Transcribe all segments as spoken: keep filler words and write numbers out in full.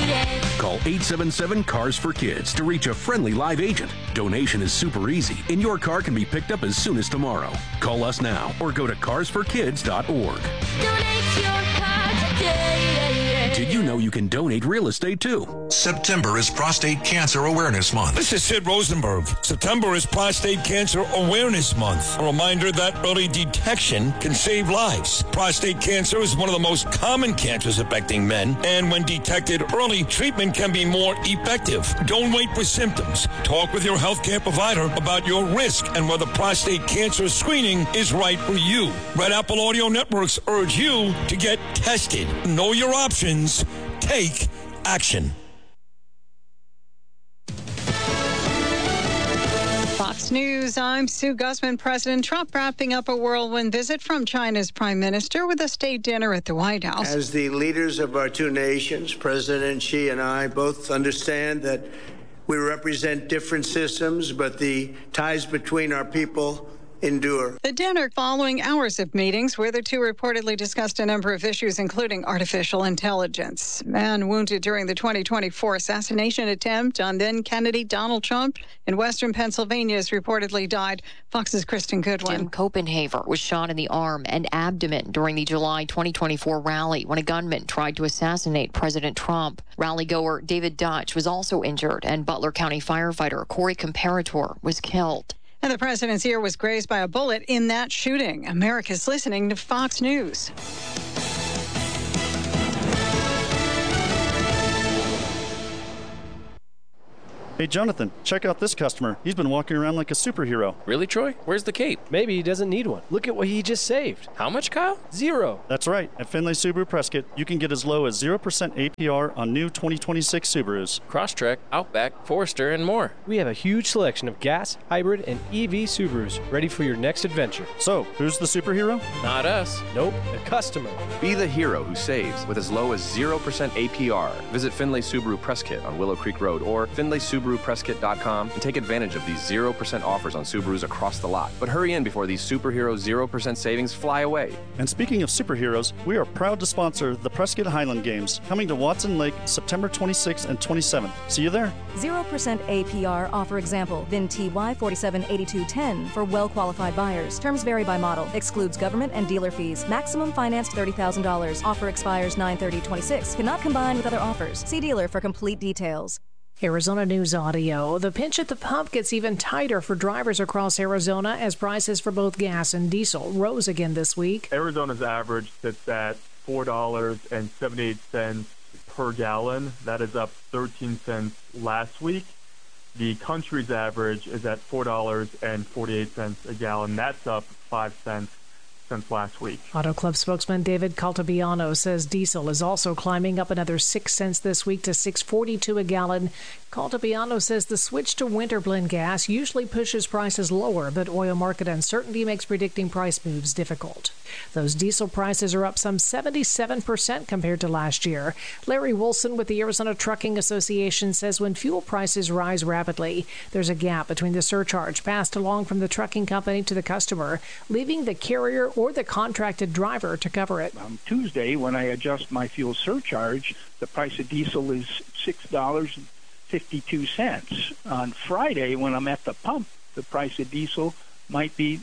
Call eight seven seven, C A R S for Kids to reach a friendly live agent. Donation is super easy, and your car can be picked up as soon as tomorrow. Call us now or go to cars for kids dot org. Donate your car today. Did you know you can donate real estate too? September is Prostate Cancer Awareness Month. This is Sid Rosenberg. September is Prostate Cancer Awareness Month. A reminder that early detection can save lives. Prostate cancer is one of the most common cancers affecting men, and when detected early, treatment can be more effective. Don't wait for symptoms. Talk with your healthcare provider about your risk and whether prostate cancer screening is right for you. Red Apple Audio Networks urge you to get tested. Know your options. Take action. Fox News, I'm Sue Guzman. President Trump wrapping up a whirlwind visit from China's prime minister with a state dinner at the White House. As the leaders of our two nations, President Xi and I both understand that we represent different systems, but the ties between our people endure. The dinner following hours of meetings where the two reportedly discussed a number of issues, including artificial intelligence. Man wounded during the twenty twenty-four assassination attempt on then Kennedy Donald Trump in western Pennsylvania has reportedly died. Fox's Kristen Goodwin. Jim Copenhaver was shot in the arm and abdomen during the July twenty twenty-four rally when a gunman tried to assassinate President Trump. Rally goer David Dutch was also injured, and Butler County firefighter Corey Comparator was killed. And the president's ear was grazed by a bullet in that shooting. America's listening to Fox News. Hey, Jonathan, check out this customer. He's been walking around like a superhero. Really, Troy? Where's the cape? Maybe he doesn't need one. Look at what he just saved. How much, Kyle? Zero. That's right. At Findlay Subaru Prescott, you can get as low as zero percent A P R on new twenty twenty-six Subarus. Crosstrek, Outback, Forester, and more. We have a huge selection of gas, hybrid, and E V Subarus ready for your next adventure. So, who's the superhero? Not us. Nope, the customer. Be the hero who saves with as low as zero percent A P R. Visit Findlay Subaru Prescott on Willow Creek Road or Findlay Subaru Prescott dot com and take advantage of these zero percent offers on Subarus across the lot. But hurry in before these superhero zero percent savings fly away. And speaking of superheroes, we are proud to sponsor the Prescott Highland Games, coming to Watson Lake September twenty-sixth and twenty-seventh. See you there. zero percent A P R offer example, V I N T Y forty-seven eighty-two ten for well-qualified buyers. Terms vary by model. Excludes government and dealer fees. Maximum financed thirty thousand dollars. Offer expires nine thirty twenty-six. Cannot combine with other offers. See dealer for complete details. Arizona News Audio. The pinch at the pump gets even tighter for drivers across Arizona as prices for both gas and diesel rose again this week. Arizona's average sits at four dollars and seventy-eight cents per gallon. That is up thirteen cents last week. The country's average is at four dollars and forty-eight cents a gallon. That's up five cents since last week. Auto Club spokesman David Caltabiano says diesel is also climbing up another six cents this week to six forty-two a gallon. Caltabiano says the switch to winter blend gas usually pushes prices lower, but oil market uncertainty makes predicting price moves difficult. Those diesel prices are up some seventy-seven percent compared to last year. Larry Wilson with the Arizona Trucking Association says when fuel prices rise rapidly, there's a gap between the surcharge passed along from the trucking company to the customer, leaving the carrier or the contracted driver to cover it. On Tuesday, when I adjust my fuel surcharge, the price of diesel is six dollars and fifty-two cents. On Friday, when I'm at the pump, the price of diesel might be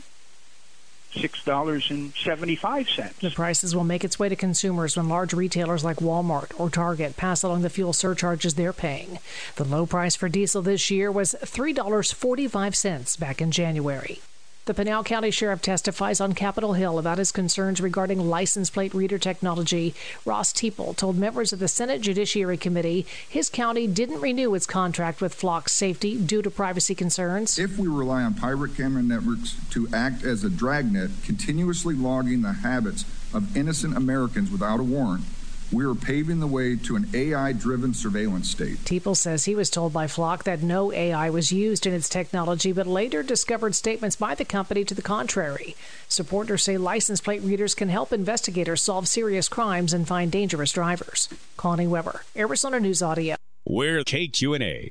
six dollars and seventy-five cents. The prices will make its way to consumers when large retailers like Walmart or Target pass along the fuel surcharges they're paying. The low price for diesel this year was three dollars and forty-five cents back in January. The Pinal County Sheriff testifies on Capitol Hill about his concerns regarding license plate reader technology. Ross Teeple told members of the Senate Judiciary Committee his county didn't renew its contract with Flock Safety due to privacy concerns. If we rely on pirate camera networks to act as a dragnet, continuously logging the habits of innocent Americans without a warrant, we are paving the way to an A I-driven surveillance state. Teeple says he was told by Flock that no A I was used in its technology, but later discovered statements by the company to the contrary. Supporters say license plate readers can help investigators solve serious crimes and find dangerous drivers. Connie Weber, Arizona News Audio. We're K Q and A.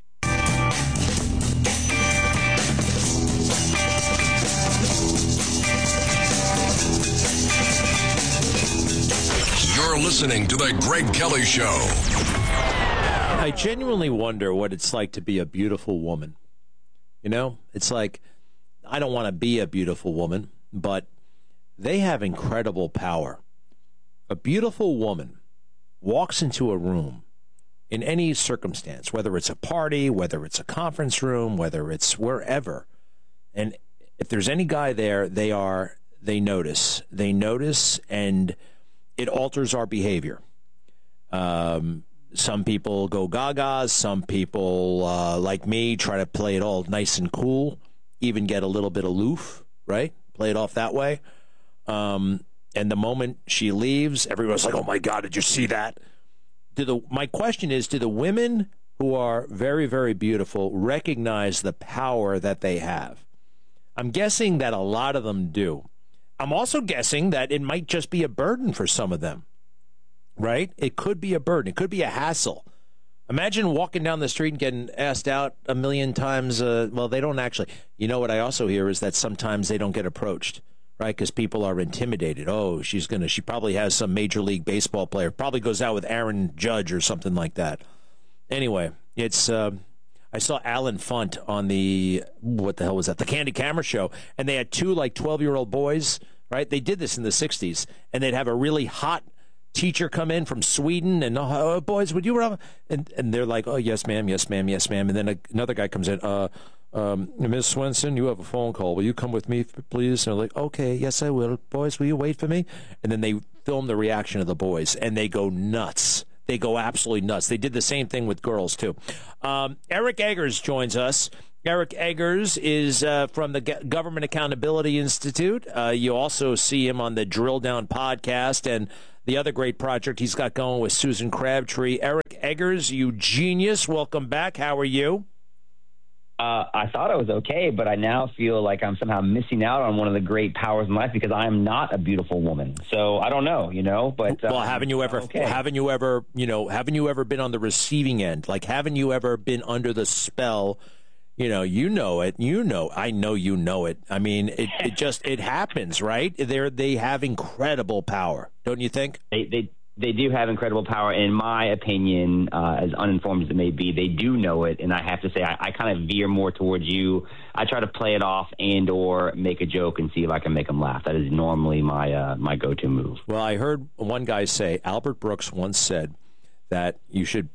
You're listening to The Greg Kelly Show. I genuinely wonder what it's like to be a beautiful woman. You know, it's like, I don't want to be a beautiful woman, but they have incredible power. A beautiful woman walks into a room in any circumstance, whether it's a party, whether it's a conference room, whether it's wherever. And if there's any guy there, they are, they notice. They notice, and it alters our behavior. Um, some people go gaga. Some people, uh, like me, try to play it all nice and cool, even get a little bit aloof, right? Play it off that way. Um, and the moment she leaves, everyone's like, oh, my God, did you see that? Do the my question is, do the women who are very, very beautiful recognize the power that they have? I'm guessing that a lot of them do. I'm also guessing that it might just be a burden for some of them, right? It could be a burden. It could be a hassle. Imagine walking down the street and getting asked out a million times. Uh, well, they don't actually. You know what I also hear is that sometimes they don't get approached, right? Because people are intimidated. Oh, she's going to, she probably has some Major League Baseball player. Probably goes out with Aaron Judge or something like that. Anyway, it's, uh, I saw Alan Funt on the, what the hell was that? The Candid Camera Show. And they had two like twelve-year-old boys, right? They did this in the sixties. And they'd have a really hot teacher come in from Sweden and, oh, boys, would you, and, and they're like, oh, yes, ma'am, yes, ma'am, yes, ma'am. And then a, another guy comes in, uh, Um, Miss Swenson, you have a phone call. Will you come with me, please? And they're like, okay, yes, I will. Boys, will you wait for me? And then they film the reaction of the boys, and they go nuts. They go absolutely nuts. They did the same thing with girls, too. Um, Eric Eggers joins us. Eric Eggers is uh, from the G- Government Accountability Institute. Uh, you also see him on the Drill Down podcast and the other great project he's got going with Susan Crabtree. Eric Eggers, you genius. Welcome back. How are you? Uh, I thought I was okay, but I now feel like I'm somehow missing out on one of the great powers in life because I am not a beautiful woman. So I don't know, you know. But well, um, haven't you ever? Okay. Haven't you ever? You know, haven't you ever been on the receiving end? Like, haven't you ever been under the spell? You know, you know it. You know, I know you know it. I mean, it, it just it happens, right? They they have incredible power, don't you think? They they. They do have incredible power. In my opinion, uh, as uninformed as it may be, they do know it. And I have to say, I, I kind of veer more towards you. I try to play it off and or make a joke and see if I can make them laugh. That is normally my uh, my go-to move. Well, I heard one guy say, Albert Brooks once said that you should,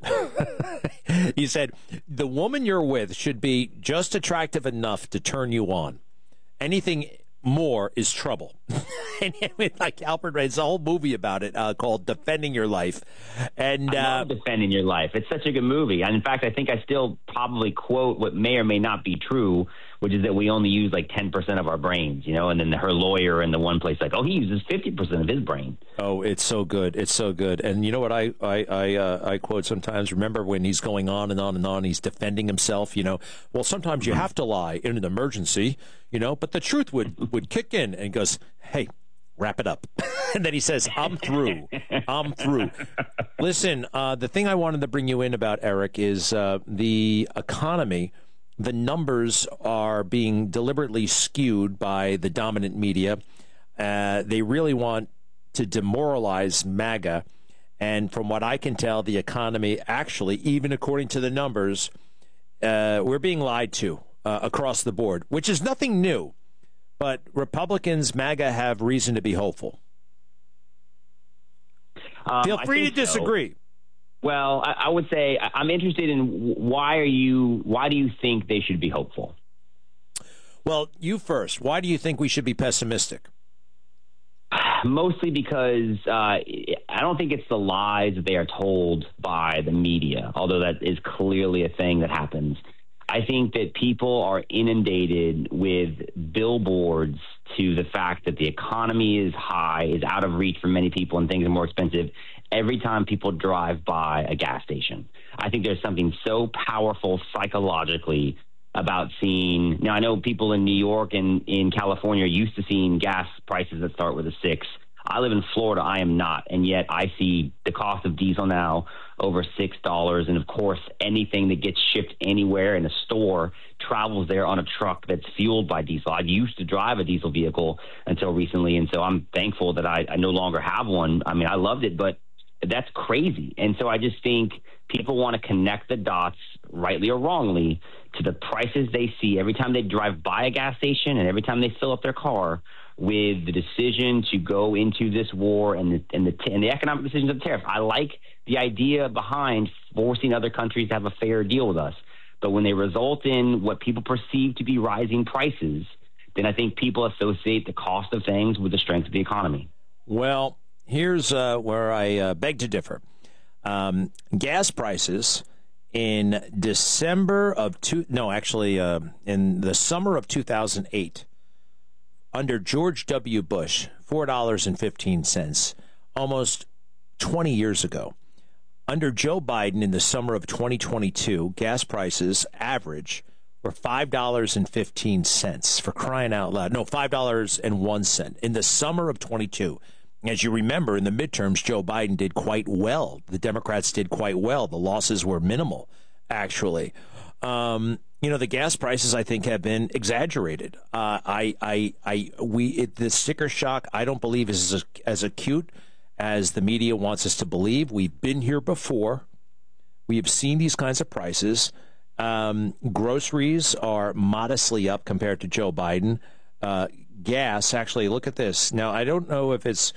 he said, the woman you're with should be just attractive enough to turn you on. Anything more is trouble. And I mean, like Albert, it's a whole movie about it uh, called Defending Your Life. And I love uh, Defending Your Life. It's such a good movie. And in fact, I think I still probably quote what may or may not be true, which is that we only use like ten percent of our brains, you know, and then her lawyer in the one place like, oh, he uses fifty percent of his brain. Oh, it's so good. It's so good. And you know what I I I, uh, I quote sometimes? Remember when he's going on and on and on, he's defending himself, you know, well, sometimes you have to lie in an emergency, you know, but the truth would, would kick in, and he goes, hey, wrap it up. And then he says, I'm through. I'm through. Listen, uh, the thing I wanted to bring you in about, Eric, is uh, the economy. The numbers are being deliberately skewed by the dominant media. Uh, they really want to demoralize MAGA. And from what I can tell, the economy actually, even according to the numbers, uh, we're being lied to uh, across the board, which is nothing new. But Republicans, MAGA, have reason to be hopeful. Um, Feel free to disagree. So. Well, I, I would say I'm interested in why are you? Why do you think they should be hopeful? Well, you first. Why do you think we should be pessimistic? Mostly because uh, I don't think it's the lies that they are told by the media, although that is clearly a thing that happens. I think that people are inundated with billboards to the fact that the economy is high, is out of reach for many people, and things are more expensive every time people drive by a gas station. I think there's something so powerful psychologically about seeing. Now, I know people in New York and in California are used to seeing gas prices that start with a six. I live in Florida. I am not. And yet I see the cost of diesel now over six dollars. And, of course, anything that gets shipped anywhere in a store travels there on a truck that's fueled by diesel. I used to drive a diesel vehicle until recently, and so I'm thankful that I, I no longer have one. I mean, I loved it, but that's crazy. And so I just think people want to connect the dots, rightly or wrongly, to the prices they see every time they drive by a gas station and every time they fill up their car, with the decision to go into this war and the, and the, and the economic decisions of tariffs. I like the idea behind forcing other countries to have a fair deal with us. But when they result in what people perceive to be rising prices, then I think people associate the cost of things with the strength of the economy. Well, here's uh, where I uh, beg to differ. Um, gas prices in December of two, no, actually uh, in the summer of two thousand eight, under George W. Bush, four dollars and fifteen cents, almost twenty years ago. Under Joe Biden in the summer of twenty twenty-two, gas prices average were five dollars and fifteen cents, for crying out loud. No, five dollars and one cent in the summer of twenty-two. As you remember, in the midterms, Joe Biden did quite well. The Democrats did quite well. The losses were minimal, actually. Um, you know, the gas prices, I think, have been exaggerated. Uh, I, I, I, we, it, the sticker shock, I don't believe is as, as acute as the media wants us to believe. We've been here before. We have seen these kinds of prices. Um, groceries are modestly up compared to Joe Biden. Uh, gas, actually, look at this. Now, I don't know if it's,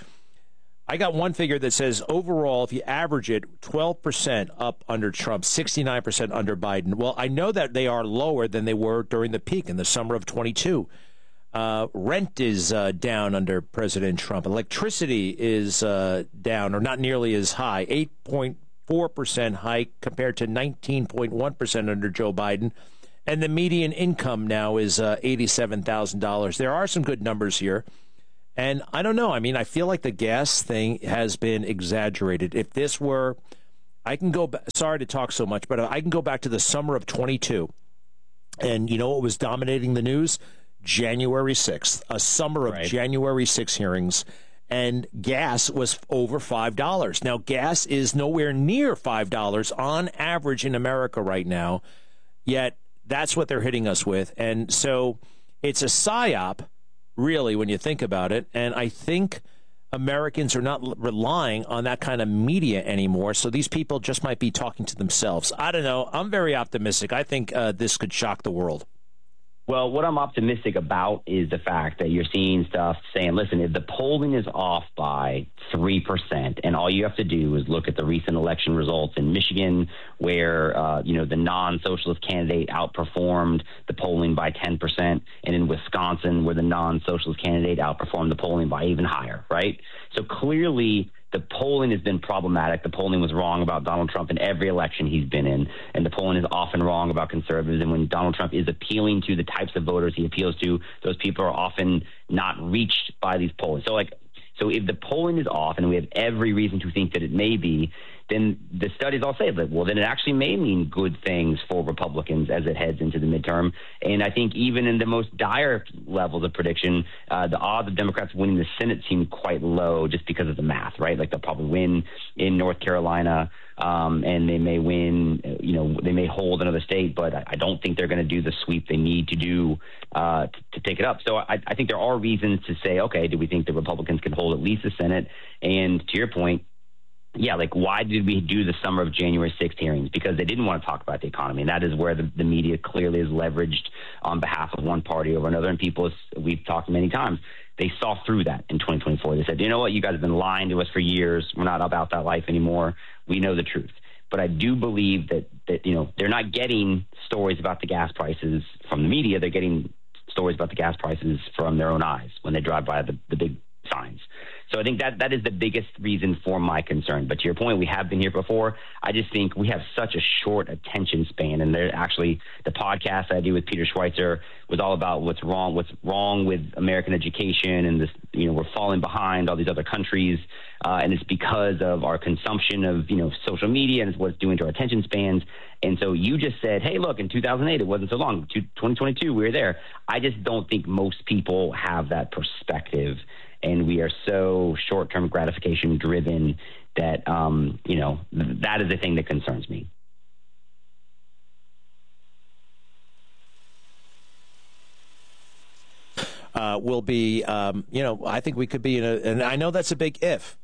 I got one figure that says overall, if you average it, twelve percent up under Trump, sixty-nine percent under Biden. Well, I know that they are lower than they were during the peak in the summer of twenty-two. Uh, rent is uh, down under President Trump. Electricity is uh, down, or not nearly as high, eight point four percent hike compared to nineteen point one percent under Joe Biden. And the median income now is uh, eighty-seven thousand dollars. There are some good numbers here. And I don't know. I mean, I feel like the gas thing has been exaggerated. If this were, I can go back, sorry to talk so much, but I can go back to the summer of twenty-two. And you know what was dominating the news? January sixth, a summer of right. January sixth hearings. And gas was over five dollars. Now, gas is nowhere near five dollars on average in America right now. Yet that's what they're hitting us with. And so it's a psyop, really, when you think about it. And I think Americans are not l- relying on that kind of media anymore. So these people just might be talking to themselves. I don't know. I'm very optimistic. I think uh, this could shock the world. Well, what I'm optimistic about is the fact that you're seeing stuff saying, listen, if the polling is off by three percent, and all you have to do is look at the recent election results in Michigan, where, uh, you know, the non-socialist candidate outperformed the polling by ten percent, and in Wisconsin, where the non-socialist candidate outperformed the polling by even higher, right? So clearly, the polling has been problematic. The polling was wrong about Donald Trump in every election he's been in, and the polling is often wrong about conservatives. And when Donald Trump is appealing to the types of voters he appeals to, those people are often not reached by these polling. So, like, so if the polling is off, and we have every reason to think that it may be, then the studies all say that, well, then it actually may mean good things for Republicans as it heads into the midterm. And I think even in the most dire levels of prediction, uh, the odds of Democrats winning the Senate seem quite low just because of the math, right? Like they'll probably win in North Carolina, um, and they may win, you know, they may hold another state, but I, I don't think they're going to do the sweep they need to do uh, to, to take it up. So I, I think there are reasons to say, okay, do we think the Republicans can hold at least the Senate? And to your point, yeah, like why did we do the summer of January sixth hearings? Because they didn't want to talk about the economy. And that is where the, the media clearly is leveraged on behalf of one party over another. And people, we've talked many times, they saw through that in twenty twenty-four. They said, you know what, you guys have been lying to us for years. We're not about that life anymore. We know the truth. But I do believe that, that you know, they're not getting stories about the gas prices from the media. They're getting stories about the gas prices from their own eyes when they drive by the, the big signs. So I think that that is the biggest reason for my concern. But to your point, we have been here before. I just think we have such a short attention span. And there actually, the podcast I do with Peter Schweitzer was all about what's wrong, what's wrong with American education, and this, you know, we're falling behind all these other countries. Uh, and it's because of our consumption of, you know, social media, and it's what it's doing to our attention spans. And so you just said, hey, look, in two thousand eight, it wasn't so long. twenty twenty-two, we were there. I just don't think most people have that perspective. And we are so short-term gratification driven that, um, you know, th- that is the thing that concerns me. Uh, will be, um, you know, I think we could be in a, and I know that's a big if,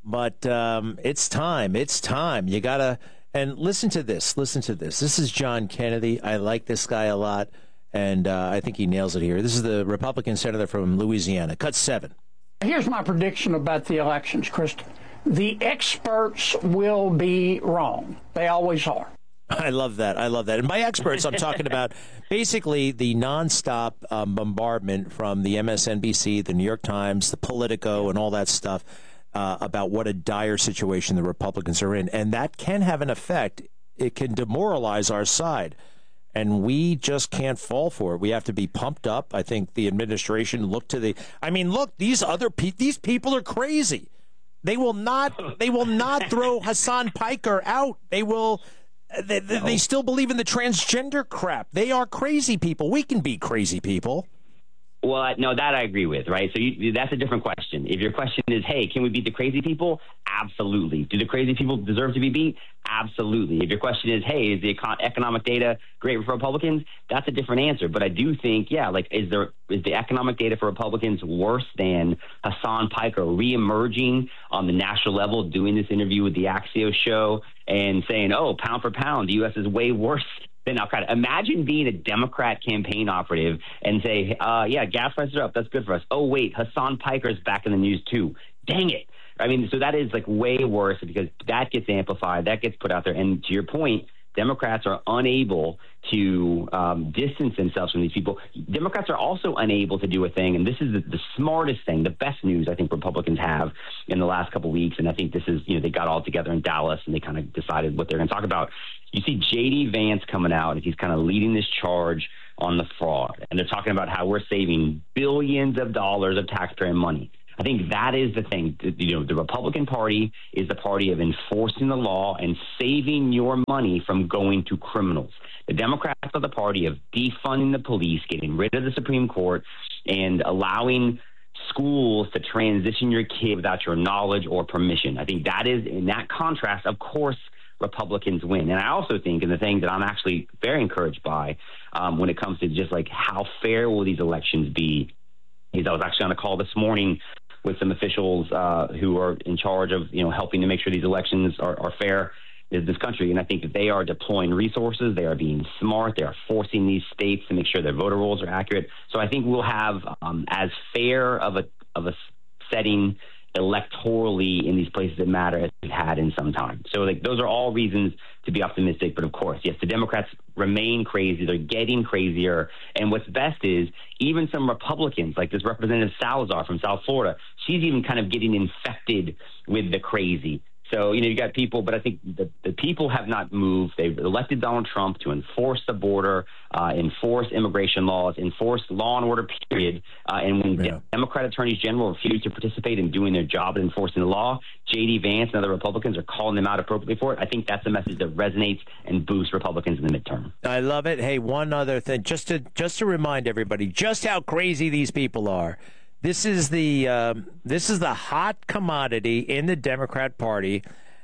but um, it's time. It's time. You got to, and listen to this. Listen to this. This is John Kennedy. I like this guy a lot, and uh, I think he nails it here. This is the Republican senator from Louisiana. Cut seven. Here's my prediction about the elections, Kristen. The experts will be wrong. They always are. I love that. I love that. And by experts, I'm talking about basically the nonstop um, bombardment from the M S N B C, the New York Times, the Politico, and all that stuff uh, about what a dire situation the Republicans are in. And that can have an effect. It can demoralize our side. And we just can't fall for it. We have to be pumped up. I think the administration look to the. I mean, look, these other pe- these people are crazy. They will not. They will not throw Hassan Piker out. They will. They, they, they still believe in the transgender crap. They are crazy people. We can be crazy people. Well, no, that I agree with, right? So you, that's a different question. If your question is, hey, can we beat the crazy people? Absolutely. Do the crazy people deserve to be beat? Absolutely. If your question is, hey, is the econ- economic data great for Republicans? That's a different answer. But I do think, yeah, like, is there is the economic data for Republicans worse than Hassan Piker reemerging on the national level, doing this interview with the Axios show and saying, oh, pound for pound, the U S is way worse than Al-Qaeda. Imagine being a Democrat campaign operative and say, uh, yeah, gas prices are up. That's good for us. Oh, wait, Hassan Piker's back in the news too. Dang it. I mean, so that is like way worse because that gets amplified. That gets put out there. And to your point, Democrats are unable to um, distance themselves from these people. Democrats are also unable to do a thing, and this is the, the smartest thing, the best news I think Republicans have in the last couple of weeks, and I think this is, you know, they got all together in Dallas and they kind of decided what they're going to talk about. You see J D Vance coming out, and he's kind of leading this charge on the fraud, and they're talking about how we're saving billions of dollars of taxpayer money. I think that is the thing. You know, the Republican Party is the party of enforcing the law and saving your money from going to criminals. The Democrats are the party of defunding the police, getting rid of the Supreme Court, and allowing schools to transition your kid without your knowledge or permission. I think that is, in that contrast, of course, Republicans win. And I also think, and the thing that I'm actually very encouraged by um, when it comes to just like how fair will these elections be, is I was actually on a call this morning with some officials uh, who are in charge of, you know, helping to make sure these elections are, are fair in this country. And I think that they are deploying resources. They are being smart. They are forcing these states to make sure their voter rolls are accurate. So I think we'll have um, as fair of a of a setting electorally in these places that matter as we've had in some time. So like those are all reasons to be optimistic. But of course, yes, the Democrats remain crazy. They're getting crazier. And what's best is even some Republicans, like this Representative Salazar from South Florida, she's even kind of getting infected with the crazy. So, you know, you got people, but I think the, the people have not moved. They've elected Donald Trump to enforce the border, uh, enforce immigration laws, enforce law and order, period. Uh, and when yeah. Democrat attorneys general refuse to participate in doing their job and enforcing the law, J D Vance and other Republicans are calling them out appropriately for it. I think that's a message that resonates and boosts Republicans in the midterm. I love it. Hey, one other thing, just to just to remind everybody just how crazy these people are. This is the um, this is the hot commodity in the Democrat Party.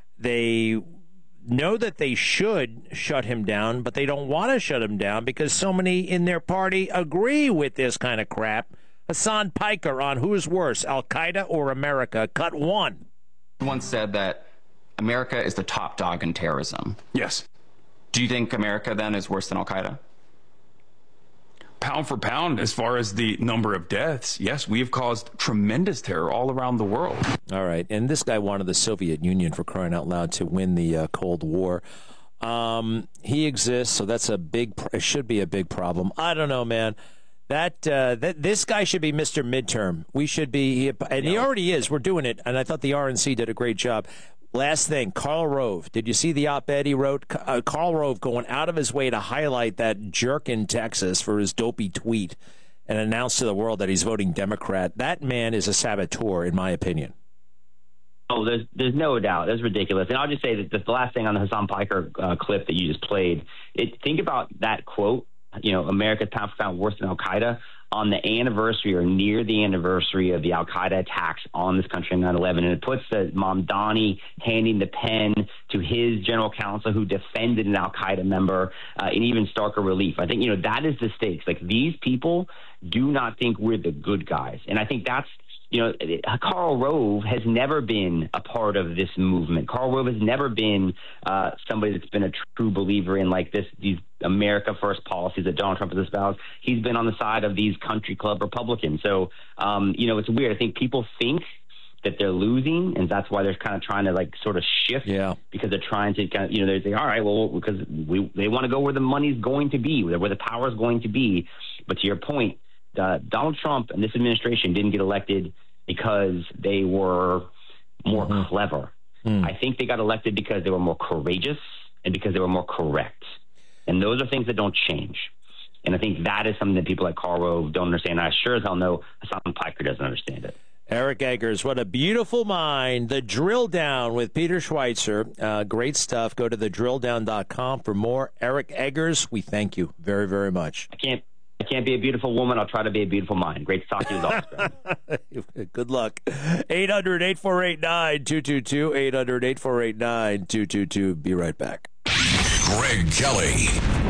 They know that they should shut him down, but they don't want to shut him down because so many in their party agree with this kind of crap. Hassan Piker on who's worse, Al-Qaeda or America, cut one. Once said that America is the top dog in terrorism. Yes. Do you think America then is worse than Al-Qaeda? Pound for pound, as far as the number of deaths, yes, we have caused tremendous terror all around the world. All right. And this guy wanted the Soviet Union, for crying out loud, to win the uh, Cold War. Um, he exists, so that's a big, it should be a big problem. I don't know, man. That, uh, that this guy should be Mister Midterm. We should be, and he already is. We're doing it, and I thought the R N C did a great job. Last thing, Karl Rove. Did you see the op-ed he wrote? Uh, Karl Rove going out of his way to highlight that jerk in Texas for his dopey tweet and announce to the world that he's voting Democrat. That man is a saboteur, in my opinion. Oh, there's there's no doubt. That's ridiculous. And I'll just say that the last thing on the Hassan Piker uh, clip that you just played, it, think about that quote, you know, America's pound for pound worse than Al-Qaeda, on the anniversary or near the anniversary of the Al-Qaeda attacks on this country in nine eleven. And it puts the Mamdani handing the pen to his general counsel who defended an Al-Qaeda member uh, in even starker relief. I think, you know, that is the stakes. Like, these people do not think we're the good guys. And I think that's you know, Karl Rove has never been a part of this movement. Karl Rove has never been uh, somebody that's been a true believer in like this, these America First policies that Donald Trump has espoused. He's been on the side of these country club Republicans. So, um, you know, it's weird. I think people think that they're losing, and that's why they're kind of trying to like sort of shift yeah. because they're trying to kind of, you know, they're saying, all right, well, because we, they want to go where the money's going to be, where the power is going to be. But to your point, uh, Donald Trump and this administration didn't get elected because they were more mm-hmm. clever. Mm. I think they got elected because they were more courageous and because they were more correct. And those are things that don't change. And I think that is something that people like Karl Rove don't understand. I sure as hell know Hassan Piker doesn't understand it. Eric Eggers, what a beautiful mind. The Drill Down with Peter Schweitzer. Uh, great stuff. Go to the drill down dot com for more. Eric Eggers, we thank you very, very much. I can't I can't be a beautiful woman. I'll try to be a beautiful mind. Great to talk to you as always. Good luck. eight hundred, eight four eight, nine two two two. eight hundred, eight four eight, nine two two two. Be right back. Greg Kelly.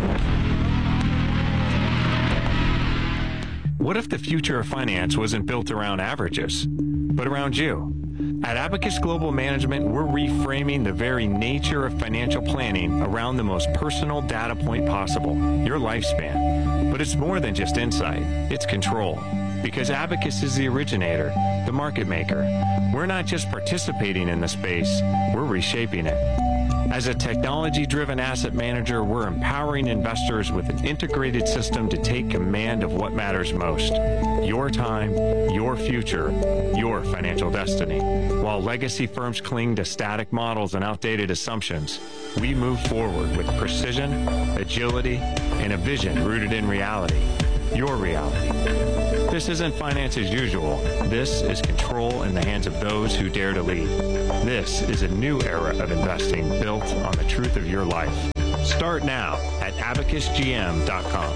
What if the future of finance wasn't built around averages, but around you? At Abacus Global Management, we're reframing the very nature of financial planning around the most personal data point possible, your lifespan. But it's more than just insight, it's control. Because Abacus is the originator, the market maker. We're not just participating in the space, we're reshaping it. As a technology-driven asset manager, we're empowering investors with an integrated system to take command of what matters most. Your time, your future, your financial destiny. While legacy firms cling to static models and outdated assumptions, we move forward with precision, agility, and a vision rooted in reality. Your reality. This isn't finance as usual. This is control in the hands of those who dare to lead. This is a new era of investing built on the truth of your life. Start now at abacus g m dot com.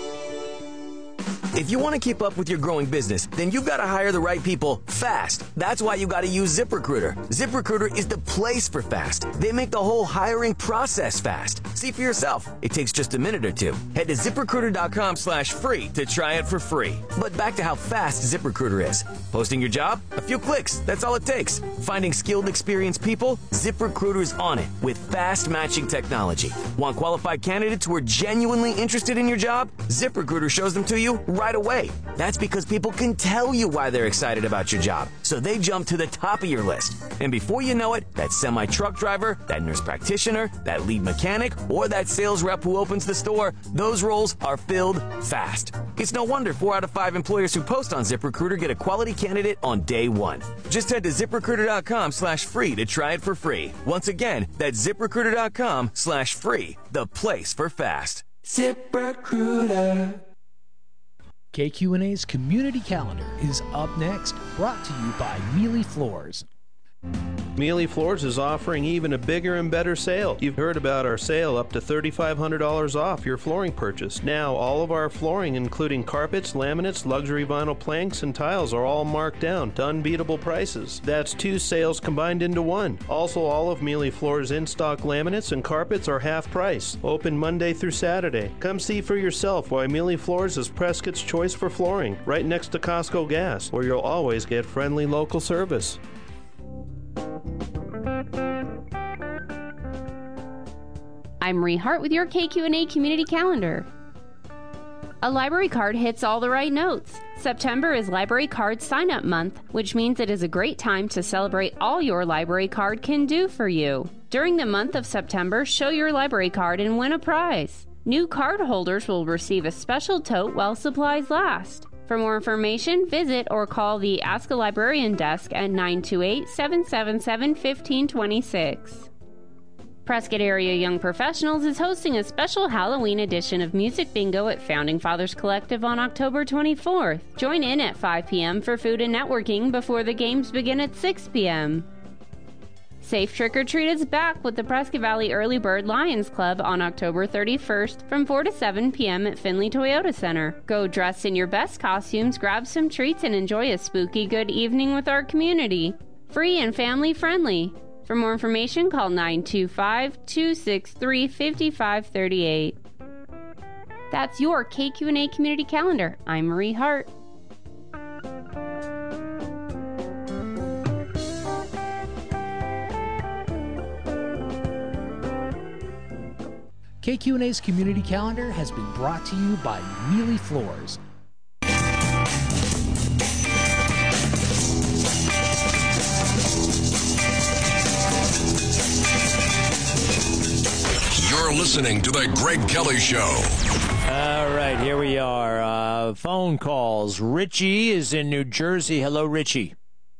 If you want to keep up with your growing business, then you've got to hire the right people fast. That's why you got to use ZipRecruiter. ZipRecruiter is the place for fast. They make the whole hiring process fast. See for yourself. It takes just a minute or two. Head to ZipRecruiter.com slash free to try it for free. But back to how fast ZipRecruiter is. Posting your job? A few clicks. That's all it takes. Finding skilled, experienced people? ZipRecruiter's on it with fast matching technology. Want qualified candidates who are genuinely interested in your job? ZipRecruiter shows them to you right away. That's because people can tell you why they're excited about your job, so they jump to the top of your list. And before you know it, that semi-truck driver, that nurse practitioner, that lead mechanic, or that sales rep who opens the store, those roles are filled fast. It's no wonder four out of five employers who post on ZipRecruiter get a quality candidate on day one. Just head to ZipRecruiter.com slash free to try it for free. Once again, that's ZipRecruiter.com slash free, the place for fast. ZipRecruiter. K Q and A's Community Calendar is up next, brought to you by Mealy Floors. Mealy Floors is offering even a bigger and better sale. You've heard about our sale up to three thousand five hundred dollars off your flooring purchase. Now, all of our flooring, including carpets, laminates, luxury vinyl planks, and tiles, are all marked down to unbeatable prices. That's two sales combined into one. Also, all of Mealy Floors' in-stock laminates and carpets are half price. Open Monday through Saturday. Come see for yourself why Mealy Floors is Prescott's choice for flooring, right next to Costco Gas, where you'll always get friendly local service. I'm Marie Hart with your K Q and A Community Calendar. A library card hits all the right notes. September is Library Card Sign-Up Month, which means it is a great time to celebrate all your library card can do for you. During the month of September, show your library card and win a prize. New card holders will receive a special tote while supplies last. For more information, visit or call the Ask a Librarian desk at nine two eight, seven seven seven, one five two six. Prescott Area Young Professionals is hosting a special Halloween edition of Music Bingo at Founding Fathers Collective on October twenty-fourth. Join in at five p.m. for food and networking before the games begin at six p.m. Safe Trick or Treat is back with the Prescott Valley Early Bird Lions Club on October thirty-first from four to seven p.m. at Finley Toyota Center. Go dress in your best costumes, grab some treats, and enjoy a spooky good evening with our community. Free and family friendly. For more information, call nine two five, two six three, five five three eight. That's your K Q and A Community Calendar. I'm Marie Hart. K Q and A's community calendar has been brought to you by Mealy Floors. You're listening to The Greg Kelly Show. All right, here we are. Uh, phone calls. Richie is in New Jersey. Hello, Richie.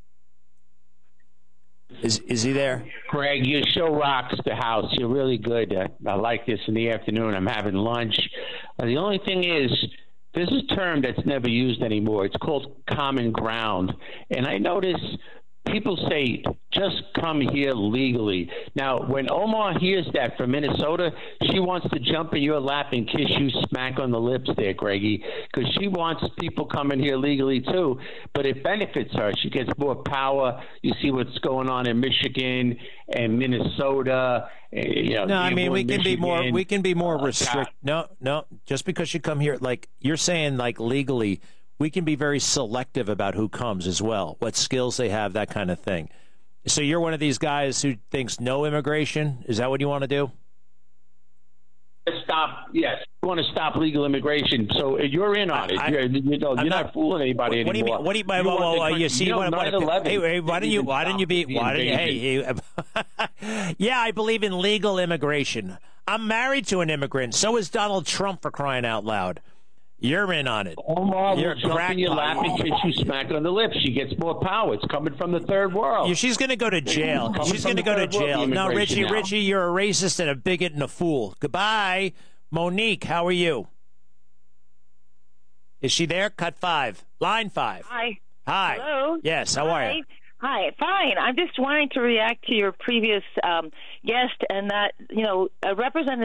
Is is he there? Greg, your show rocks the house. You're really good. I, I like this in the afternoon. I'm having lunch. Uh, the only thing is, there's a term that's never used anymore. It's called common ground. And I notice people say, just come here legally. Now, when Omar hears that from Minnesota, she wants to jump in your lap and kiss you smack on the lips there, Greggy, because she wants people coming here legally too, but it benefits her. She gets more power. You see what's going on in Michigan and Minnesota. You know, no, I mean, we can Michigan, be more, we can be more uh, restrict. No, no, just because you come here, like you're saying, like legally, we can be very selective about who comes as well, what skills they have, that kind of thing. So you're one of these guys who thinks no immigration? Is that what you want to do? Stop. Yes, you want to stop legal immigration. So you're in on it. I, you're, you know, you're not, not fooling anybody what, what anymore. What do you mean? What do you, well, well, you see, you know, what, nine eleven, hey, hey, why don't you? Why don't you be? Why don't you? Hey, hey yeah, I believe in legal immigration. I'm married to an immigrant. So is Donald Trump, for crying out loud. You're in on it. Omar You're will jump in your lap and kiss you smack on the lips. She gets more power. It's coming from the third world. Yeah, she's going to go to jail. She's going to go to jail. No, Richie, now. Richie, you're a racist and a bigot and a fool. Goodbye. Monique, how are you? Is she there? Cut five. Line five. Hi. Hi. Hello. Yes, how Hi. are you? Hi, fine. I'm just wanting to react to your previous um, guest and that, you know, uh, Representative